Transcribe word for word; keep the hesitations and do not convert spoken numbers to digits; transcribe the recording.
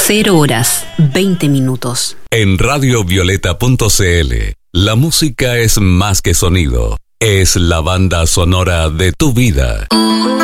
Cero horas, veinte minutos. En radio violeta punto c l, la música es más que sonido, es la banda sonora de tu vida.